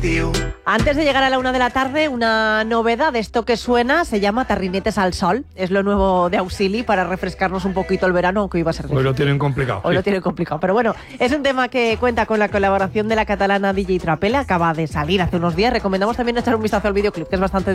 Antes de llegar a la 1 de la tarde, una novedad de esto que suena se llama Tarrinetes al Sol. Es lo nuevo de Auxili para refrescarnos un poquito el verano, aunque iba a ser difícil. Hoy lo tienen complicado. Hoy lo tienen complicado. Pero bueno, es un tema que cuenta con la colaboración de la catalana DJ Trapela. Acaba de salir hace unos días. Recomendamos también echar un vistazo al videoclip, que es bastante